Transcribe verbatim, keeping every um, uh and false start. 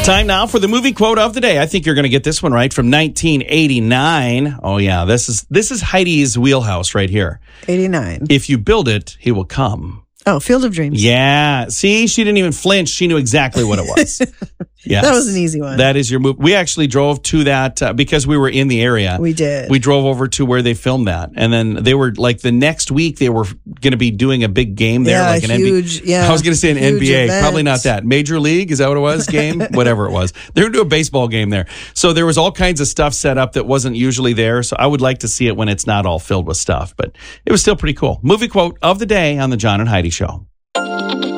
Time now for the movie quote of the day. I think you're going to get this one right, from nineteen eighty-nine. Oh yeah, this is this is Heidi's wheelhouse right here. eighty-nine. If you build it, he will come. Oh, Field of Dreams. Yeah. See, she didn't even flinch. She knew exactly what it was. Yes. That was an easy one. That is your move. We actually drove to that uh, because we were in the area. We did. We drove over to where they filmed that. And then they were like the next week they were going to be doing a big game there. Yeah, like an huge, N B A. yeah. I was going to say an Huge N B A. event. Probably not that. Major League, is that what it was? Game? Whatever it was. They were doing a baseball game there. So there was all kinds of stuff set up that wasn't usually there. So I would like to see it when it's not all filled with stuff. But it was still pretty cool. Movie quote of the day on the John and Heidi Show.